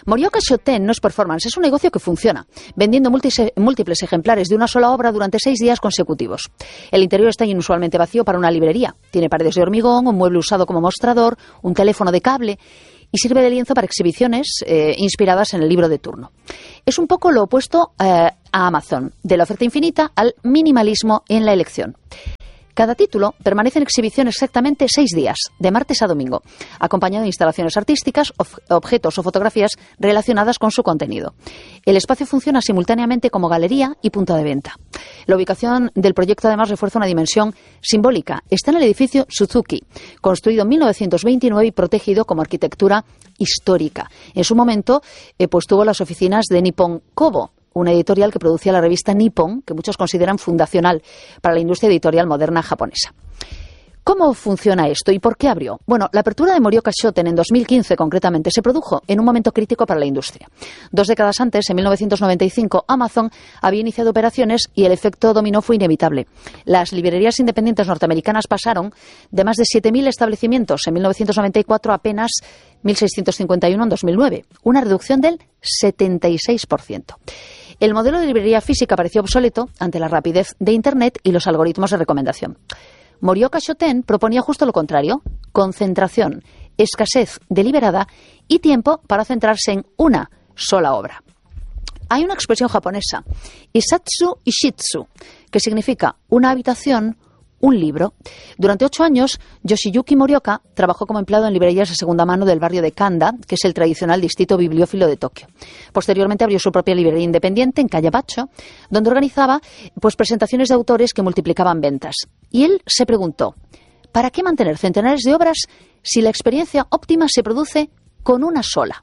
Morioka Shoten no es performance, es un negocio que funciona, vendiendo múltiples ejemplares de una sola obra durante seis días consecutivos. El interior está inusualmente vacío para una librería. Tiene paredes de hormigón, un mueble usado como mostrador, un teléfono de cable y sirve de lienzo para exhibiciones eh, inspiradas en el libro de turno. Es un poco lo opuesto eh, a Amazon, de la oferta infinita al minimalismo en la elección. Cada título permanece en exhibición exactamente seis días, de martes a domingo, acompañado de instalaciones artísticas, objetos o fotografías relacionadas con su contenido. El espacio funciona simultáneamente como galería y punto de venta. La ubicación del proyecto además refuerza una dimensión simbólica. Está en el edificio Suzuki, construido en mil novecientos veintinueve y protegido como arquitectura histórica. En su momento, eh, pues tuvo las oficinas de Nippon Kobo, una editorial que producía la revista Nippon, que muchos consideran fundacional para la industria editorial moderna japonesa. ¿Cómo funciona esto y por qué abrió? Bueno, la apertura de Morioka Shoten en dos mil quince, concretamente, se produjo en un momento crítico para la industria. Dos décadas antes, en mil novecientos noventa y cinco, Amazon había iniciado operaciones y el efecto dominó fue inevitable. Las librerías independientes norteamericanas pasaron de más de siete mil establecimientos en mil novecientos noventa y cuatro a apenas mil seiscientos cincuenta y uno en dos mil nueve, una reducción del setenta y seis por ciento. El modelo de librería física pareció obsoleto ante la rapidez de Internet y los algoritmos de recomendación. Morioka Shoten proponía justo lo contrario: concentración, escasez deliberada y tiempo para centrarse en una sola obra. Hay una expresión japonesa, Isatsu Ishitsu, que significa una habitación, un libro. Durante ocho años, Yoshiyuki Morioka trabajó como empleado en librerías de segunda mano del barrio de Kanda, que es el tradicional distrito bibliófilo de Tokio. Posteriormente abrió su propia librería independiente en calle Bacho, donde organizaba pues, presentaciones de autores que multiplicaban ventas. Y él se preguntó, ¿para qué mantener centenares de obras si la experiencia óptima se produce con una sola?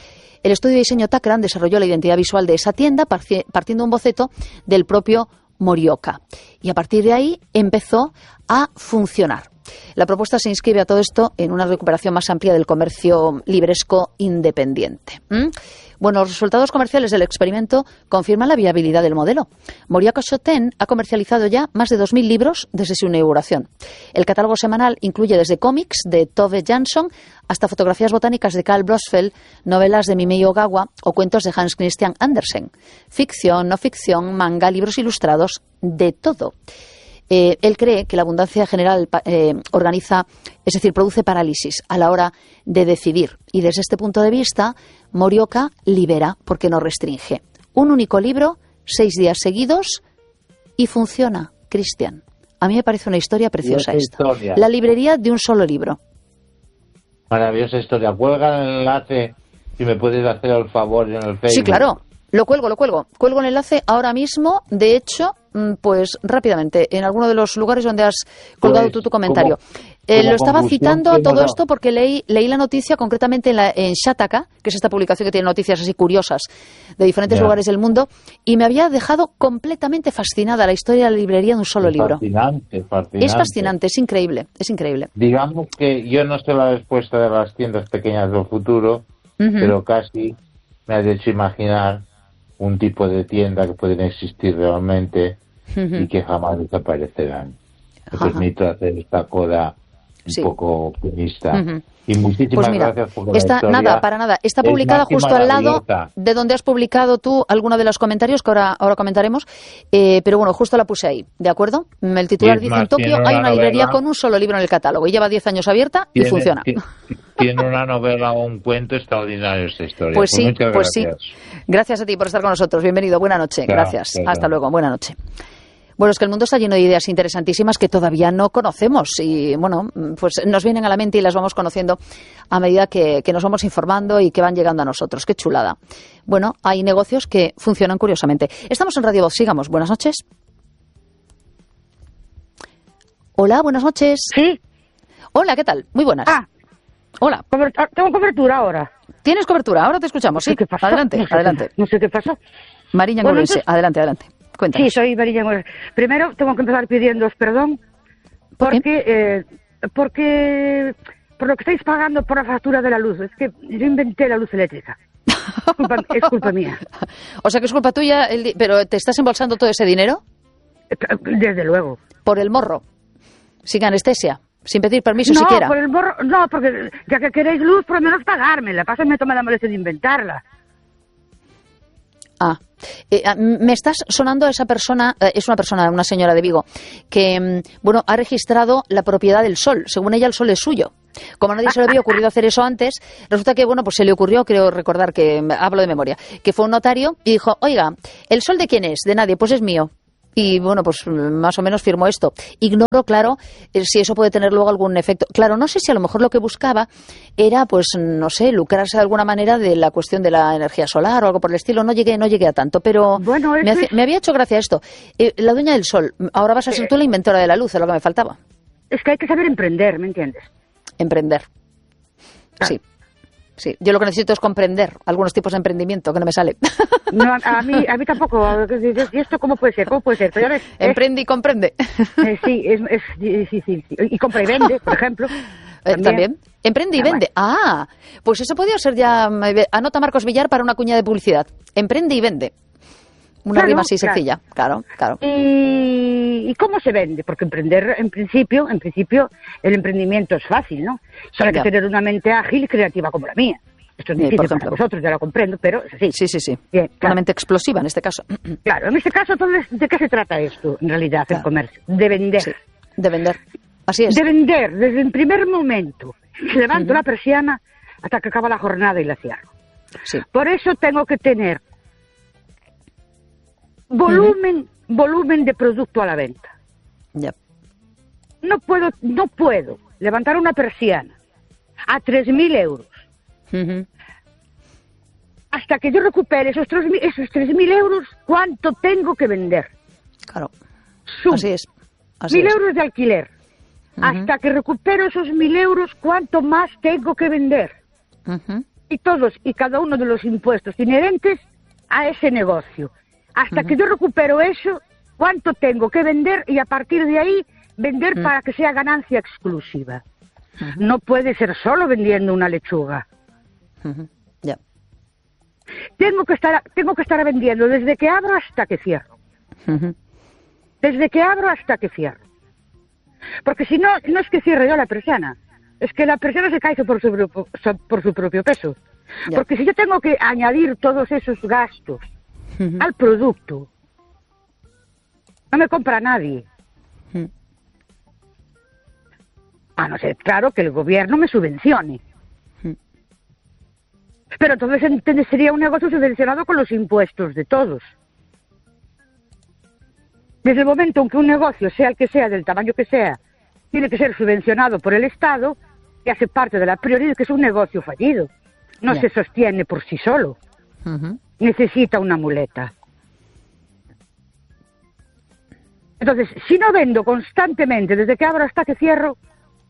El estudio de diseño Takran desarrolló la identidad visual de esa tienda partiendo un boceto del propio Morioka. Y a partir de ahí empezó a funcionar. La propuesta se inscribe a todo esto en una recuperación más amplia del comercio libresco independiente. ¿Mm? Bueno, los resultados comerciales del experimento confirman la viabilidad del modelo. Morioka Shoten ha comercializado ya más de dos mil libros desde su inauguración. El catálogo semanal incluye desde cómics de Tove Jansson hasta fotografías botánicas de Carl Blossfeld, novelas de Mimei Ogawa o cuentos de Hans Christian Andersen. Ficción, no ficción, manga, libros ilustrados, de todo. Eh, él cree que la abundancia general eh, organiza, es decir, produce parálisis a la hora de decidir. Y desde este punto de vista, Morioka libera porque no restringe. Un único libro, seis días seguidos y funciona, Cristian. A mí me parece una historia preciosa esta. Historia. La librería de un solo libro. Maravillosa historia. Cuelga el enlace, si me puedes hacer el favor en el Facebook. Sí, claro. Lo cuelgo, lo cuelgo. Cuelgo el enlace ahora mismo. De hecho, pues rápidamente, en alguno de los lugares donde has colgado pues, tú tu comentario. Como, eh, como lo estaba citando a todo esto porque leí, leí la noticia concretamente en, la, en Shataka, que es esta publicación que tiene noticias así curiosas de diferentes yeah. lugares del mundo, y me había dejado completamente fascinada la historia de la librería de un solo es libro. Fascinante, fascinante. Es fascinante, es increíble, es increíble. Digamos que yo no sé la respuesta de las tiendas pequeñas del futuro, uh-huh. pero casi me has hecho imaginar un tipo de tienda que pueden existir realmente uh-huh. y que jamás desaparecerán. Me permito hacer esta coda un sí. poco optimista. Uh-huh. Y muchísimas pues mira, gracias por la esta, historia. Nada, para nada. Está publicada justo al lado de donde has publicado tú alguno de los comentarios que ahora, ahora comentaremos. Eh, pero bueno, justo la puse ahí, ¿de acuerdo? El titular dice, en Tokio hay una librería novela, con un solo libro en el catálogo y lleva diez años abierta tiene, y funciona. Tiene, tiene una novela o un cuento extraordinario esta historia. Pues, pues sí, muchas pues gracias. sí. Gracias a ti por estar con nosotros. Bienvenido, buena noche. Claro, gracias. Claro. Hasta luego, buena noche. Bueno, es que el mundo está lleno de ideas interesantísimas que todavía no conocemos y, bueno, pues nos vienen a la mente y las vamos conociendo a medida que, que nos vamos informando y que van llegando a nosotros. ¡Qué chulada! Bueno, hay negocios que funcionan curiosamente. Estamos en Radio Voz, sigamos. Buenas noches. Hola, buenas noches. Sí. Hola, ¿qué tal? Muy buenas. Ah. Hola. Cobertura, tengo cobertura ahora. ¿Tienes cobertura? Ahora te escuchamos, sí. No sé qué pasó. Adelante, no sé adelante. Qué, no sé qué pasó. Mariña bueno, entonces... adelante, adelante. Cuéntanos. Sí, soy María Gómez. Primero tengo que empezar pidiéndoos perdón porque, eh, porque por lo que estáis pagando por la factura de la luz. Es que yo inventé la luz eléctrica. Es culpa, es culpa mía. O sea que es culpa tuya, el di- pero ¿te estás embolsando todo ese dinero? Desde luego. Por el morro. Sin anestesia. sin pedir permiso no, siquiera. Por el borro, no, porque ya que queréis luz, por lo menos pagármela. Pásenme, toma la molestia de inventarla. Ah, eh, me estás sonando a esa persona, eh, es una persona, una señora de Vigo, que, bueno, ha registrado la propiedad del sol. Según ella, el sol es suyo. Como a nadie se le había ocurrido hacer eso antes, resulta que, bueno, pues se le ocurrió, creo recordar que, hablo de memoria, que fue un notario y dijo, oiga, ¿el sol de quién es? De nadie, pues es mío. Y bueno, pues más o menos firmó esto. Ignoro, claro, si eso puede tener luego algún efecto. Claro, no sé si a lo mejor lo que buscaba era, pues, no sé, lucrarse de alguna manera de la cuestión de la energía solar o algo por el estilo. No llegué, no llegué a tanto, pero bueno, me, hace, es... me había hecho gracia esto. Eh, la dueña del sol, ahora vas a ser tú la inventora de la luz, es lo que me faltaba. Es que hay que saber emprender, ¿me entiendes? Emprender. Claro. Sí. Sí, yo lo que necesito es comprender algunos tipos de emprendimiento que no me sale. No, a, a mí a mí tampoco. ¿Y esto cómo puede ser? ¿Cómo puede ser? Pero ves, Emprende es, y comprende. Eh, sí, es, es sí, sí, sí. Y compra y vende, por ejemplo. También. ¿También? Emprende y vende. Ah, pues eso podría ser ya... Anota Marcos Villar para una cuña de publicidad. Emprende y vende. Una claro, rima así claro. sencilla. Claro, claro. ¿Y, ¿Y cómo se vende? Porque emprender, en principio, en principio, el emprendimiento es fácil, ¿no? Solo hay que tener una mente ágil y creativa como la mía. Esto es difícil para vosotros, ya lo comprendo, pero es así. Sí, sí, sí. Bien, claro. Una mente explosiva en este caso. Claro, en este caso, entonces, ¿de qué se trata esto, en realidad, claro. el comercio? De vender. Sí, de vender. Así es. De vender, desde el primer momento. Levanto uh-huh. la persiana hasta que acaba la jornada y la cierro. Sí. Por eso tengo que tener volumen, uh-huh. volumen de producto a la venta. Yep. No puedo, no puedo levantar una persiana a tres mil euros. Uh-huh. Hasta que yo recupere esos tres mil esos tres mil euros, ¿cuánto tengo que vender? Claro. Sum. Así es. Así mil es. euros de alquiler. Uh-huh. Hasta que recupero esos mil euros, ¿cuánto más tengo que vender? Uh-huh. Y todos y cada uno de los impuestos inherentes a ese negocio. Hasta uh-huh. que yo recupero eso, ¿cuánto tengo que vender? Y a partir de ahí, vender uh-huh. para que sea ganancia exclusiva. Uh-huh. No puede ser solo vendiendo una lechuga. Uh-huh. Yeah. Tengo que estar, tengo que estar vendiendo desde que abro hasta que cierro. Uh-huh. Desde que abro hasta que cierro. Porque si no, no es que cierre yo la persiana, es que la persiana se cae por su, por su propio peso. Yeah. Porque si yo tengo que añadir todos esos gastos uh-huh. al producto, no me compra nadie. Uh-huh. A no ser, claro, que el gobierno me subvencione. Uh-huh. Pero entonces, entonces sería un negocio subvencionado con los impuestos de todos. Desde el momento en que un negocio, sea el que sea, del tamaño que sea, tiene que ser subvencionado por el Estado, que hace parte de la prioridad, que es un negocio fallido. No yeah. se sostiene por sí solo. Uh-huh. Necesita una muleta. Entonces, si no vendo constantemente, desde que abro hasta que cierro,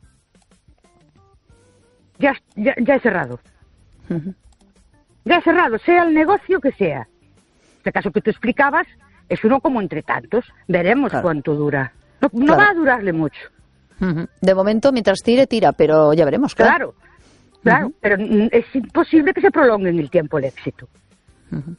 ya, ya, ya he cerrado. Uh-huh. Ya he cerrado, sea el negocio que sea. Este caso que tú explicabas es uno como entre tantos. Veremos claro. cuánto dura. No, no claro. va a durarle mucho. Uh-huh. De momento, mientras tire, tira, pero ya veremos. Claro, claro, claro uh-huh. pero es imposible que se prolongue en el tiempo el éxito. Uh-huh.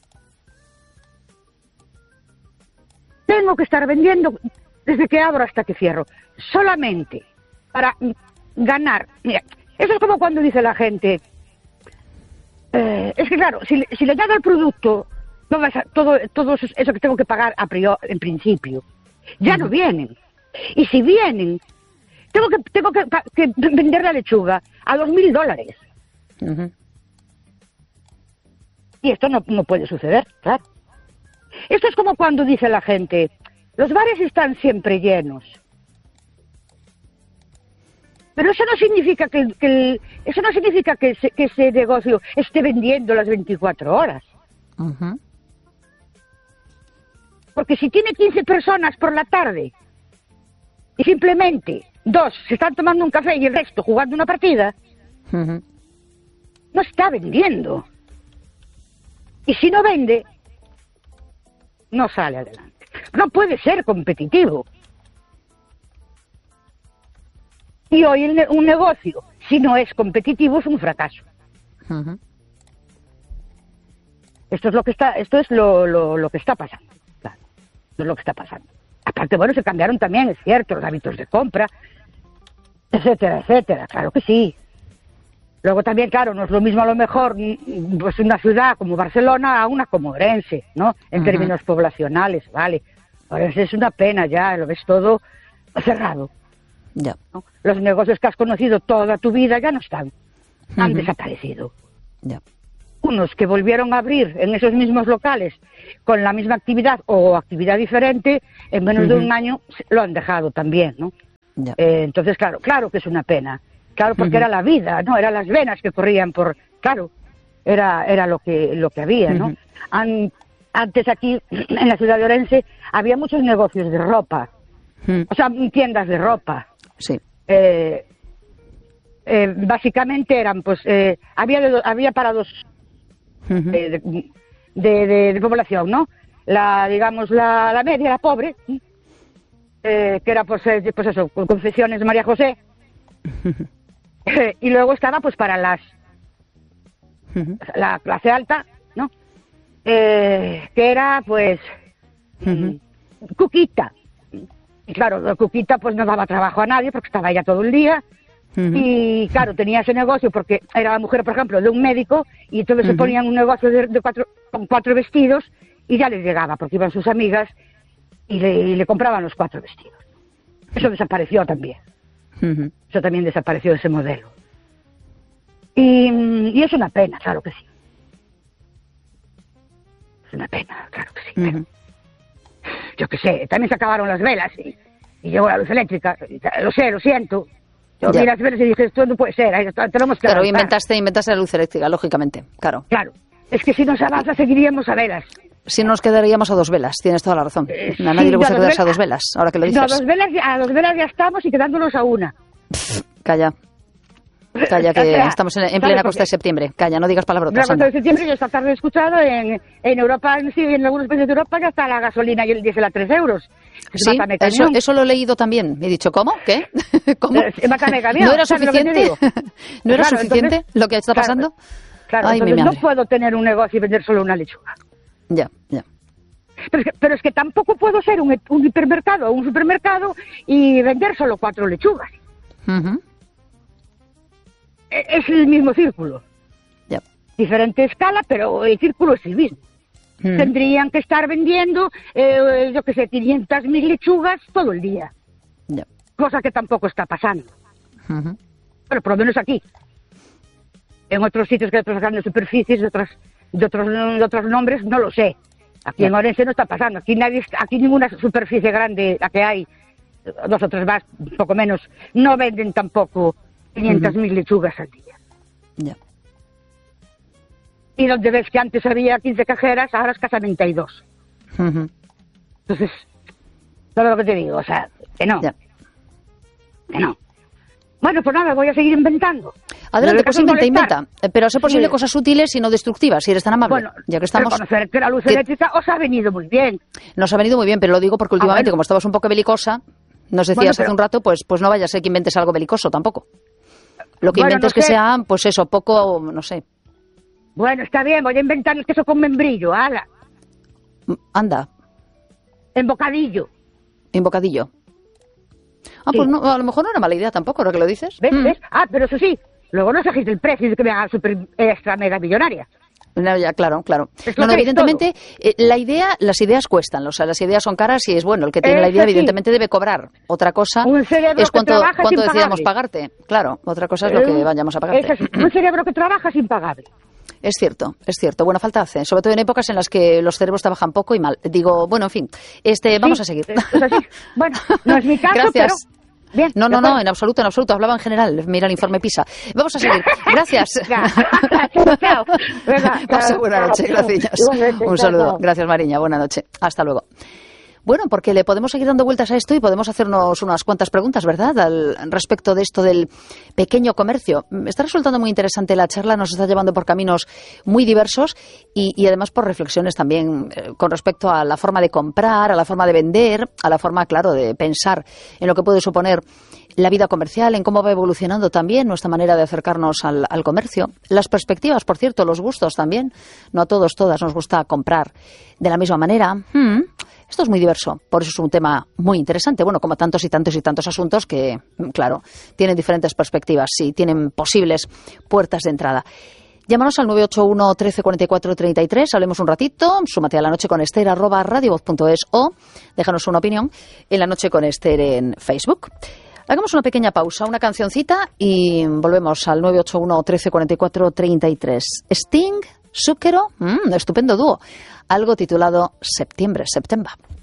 Tengo que estar vendiendo desde que abro hasta que cierro. Solamente para ganar. Mira, eso es como cuando dice la gente, eh, es que claro, si, si le añado al producto todo, todo, todo eso que tengo que pagar a priori, en principio, ya uh-huh. no vienen. Y si vienen, tengo que tengo que, que vender la lechuga a dos mil dólares. Uh-huh. Y esto no, no puede suceder, claro. Esto es como cuando dice la gente, los bares están siempre llenos. Pero eso no significa que, que el, eso no significa que, se, que ese negocio esté vendiendo las veinticuatro horas. Uh-huh. Porque si tiene quince personas por la tarde y simplemente dos se están tomando un café y el resto jugando una partida, uh-huh. no está vendiendo. Y si no vende, no sale adelante. No puede ser competitivo. Y hoy el ne- un negocio, si no es competitivo, es un fracaso. Uh-huh. Esto es lo que está, esto es lo, lo, lo que está pasando. Claro, esto es lo que está pasando. Aparte, bueno, se cambiaron también, es cierto, los hábitos de compra. etcétera, etcétera, claro que sí. Luego también, claro, no es lo mismo a lo mejor pues una ciudad como Barcelona a una como Orense, ¿no? En uh-huh. términos poblacionales, ¿vale? Orense es una pena ya, lo ves todo cerrado. Ya. ¿No? Los negocios que has conocido toda tu vida ya no están, uh-huh. han desaparecido. Ya. Unos que volvieron a abrir en esos mismos locales con la misma actividad o actividad diferente, en menos uh-huh. de un año lo han dejado también, ¿no? Ya. Eh, entonces, claro, claro que es una pena. Claro, porque uh-huh. era la vida, ¿no? Eran las venas que corrían por... Claro, era era lo que lo que había, ¿no? Uh-huh. An, antes aquí, en la ciudad de Orense, había muchos negocios de ropa. Uh-huh. O sea, tiendas de ropa. Sí. Eh, eh, básicamente eran, pues, eh, había, de, había para dos uh-huh. eh, de, de, de, de población, ¿no? La, digamos, la, la media, la pobre, eh, que era, pues, eh, pues eso, Confecciones María José. Uh-huh. Y luego estaba pues para las uh-huh. la clase alta, ¿no? Eh, que era pues uh-huh. Cuquita. Y claro, Cuquita pues no daba trabajo a nadie porque estaba ella todo el día. Uh-huh. Y claro, tenía ese negocio porque era la mujer, por ejemplo, de un médico, y entonces uh-huh. se ponían un negocio de, de cuatro, con cuatro vestidos y ya les llegaba porque iban sus amigas y le, y le compraban los cuatro vestidos. Eso desapareció también. Uh-huh. Eso también desapareció, ese modelo. Y, y es una pena, claro que sí. Es una pena, claro que sí. Uh-huh. Pero, yo qué sé, también se acabaron las velas y, y llegó la luz eléctrica. Lo sé, lo siento. Yo vi las velas y dije, esto no puede ser. Tenemos que claro, inventaste, inventaste la luz eléctrica, lógicamente, claro. Claro. Es que si nos avanza seguiríamos a velas. Si nos quedaríamos a dos velas, tienes toda la razón. Eh, a nadie sí, le gusta no, quedarse velas, a dos velas, ahora que lo dices. No, a dos velas, a dos velas ya estamos y quedándonos a una. Pff, calla. Calla, que o sea, estamos en, en plena costa de septiembre. Calla, no digas palabrotas. La costa de septiembre, yo esta tarde he escuchado, en, en Europa, sí, en algunos países de Europa ya está la gasolina y el diésel a tres euros. Sí, eso, eso lo he leído también. Me he dicho, ¿cómo? ¿Qué? ¿Cómo? Camión, ¿No era suficiente? ¿No era claro, suficiente entonces, lo que está pasando? Claro, Ay, entonces no puedo tener un negocio y vender solo una lechuga. Ya, ya. Pero es, que, pero es que tampoco puedo ser un, un hipermercado o un supermercado y vender solo cuatro lechugas. Uh-huh. Es el mismo círculo. Yep. Diferente escala, pero el círculo es el mismo. Uh-huh. Tendrían que estar vendiendo, eh, yo qué sé, quinientas mil lechugas todo el día. Yep. Cosa que tampoco está pasando. Uh-huh. Pero por lo menos aquí. En otros sitios que hay otras grandes superficies, de, otras, de, otros, de otros nombres, no lo sé. Aquí yep. en Orense no está pasando. Aquí nadie, aquí ninguna superficie grande, la que hay, dos o tres más, un poco menos, no venden tampoco quinientas mil uh-huh. lechugas al día. Ya. Y donde ves que antes había quince cajeras, ahora escasamente hay dos. Uh-huh. Entonces, todo lo que te digo, o sea, que no. Ya. Que no. Bueno, pues nada, voy a seguir inventando. Adelante, pues inventa, inventa. Pero a ser posible sí. cosas útiles y no destructivas, si eres tan amable. Bueno, ya que estamos... reconocer que la luz que... eléctrica os ha venido muy bien. Nos ha venido muy bien, pero lo digo porque últimamente, ah, bueno. como estabas un poco belicosa, nos decías bueno, pero... hace un rato, pues, pues no vaya a ser que inventes algo belicoso tampoco. Lo que bueno, inventes no que sé. sea, pues eso, poco, no sé. Bueno, está bien, voy a inventar el queso con membrillo, ala. Anda. En bocadillo. En bocadillo. Ah, sí. Pues no, a lo mejor no era mala idea tampoco, ahora que lo dices. ¿Ves? Mm. ¿Ves? Ah, pero eso sí, luego no sejéis el precio de que me haga super extra mega millonaria. No, ya, claro, claro. No, no, evidentemente, eh, la idea, las ideas cuestan, o sea, las ideas son caras y es bueno, el que tiene Eso la idea sí. evidentemente debe cobrar. Otra cosa es cuánto, cuánto decidamos pagarte. Claro, otra cosa es lo que vayamos a pagarte. Es un cerebro que trabaja sin pagable. Es cierto, es cierto. Buena falta hace, sobre todo en épocas en las que los cerebros trabajan poco y mal. Digo, bueno, en fin, este, vamos sí, a seguir. Es así. Bueno, no es mi caso, Gracias. pero... Bien, no, no, no, en absoluto, en absoluto. Hablaba en general. Mira el informe PISA. Vamos a seguir. Gracias. Chao. Pasa buena noche. Gracias. Un saludo. Gracias, Mariña. Buena noche. Hasta luego. Bueno, porque le podemos seguir dando vueltas a esto y podemos hacernos unas cuantas preguntas, ¿verdad?, al respecto de esto del pequeño comercio. Me está resultando muy interesante la charla, nos está llevando por caminos muy diversos y, y además por reflexiones también eh, con respecto a la forma de comprar, a la forma de vender, a la forma, claro, de pensar en lo que puede suponer la vida comercial, en cómo va evolucionando también nuestra manera de acercarnos al, al comercio. Las perspectivas, por cierto, los gustos también. No a todos, todas nos gusta comprar de la misma manera. Hmm. Esto es muy diverso, por eso es un tema muy interesante, bueno, como tantos y tantos y tantos asuntos que, claro, tienen diferentes perspectivas y tienen posibles puertas de entrada. Llámanos al nueve ocho uno, trece, cuarenta y cuatro, treinta y tres, hablemos un ratito, súmate a La Noche con Ester, arroba radiovoz punto es o déjanos una opinión en La Noche con Ester en Facebook. Hagamos una pequeña pausa, una cancioncita y volvemos al nueve ocho uno, trece, cuarenta y cuatro, treinta y tres. Sting, Zucchero, mmm, estupendo dúo, algo titulado Septiembre, September.